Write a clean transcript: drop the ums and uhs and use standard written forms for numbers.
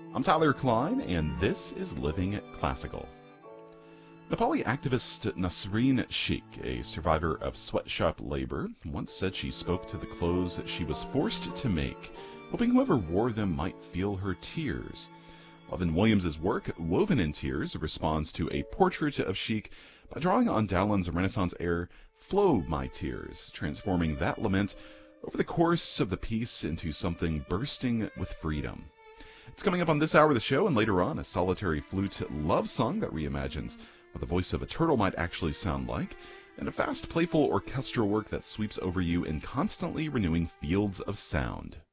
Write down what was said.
I'm Tyler Klein, and this is Living Classical. Nepali activist Nasreen Sheikh, a survivor of sweatshop labor, once said she spoke to the clothes she was forced to make, hoping whoever wore them might feel her tears. Evan Williams' work, Woven in Tears, responds to a portrait of Sheikh by drawing on Dowland's Renaissance air, Flow My Tears, transforming that lament over the course of the piece into something bursting with freedom. It's coming up on this hour of the show, and later on, a solitary flute love song that reimagines what the voice of a turtle might actually sound like, and a fast, playful orchestral work that sweeps over you in constantly renewing fields of sound.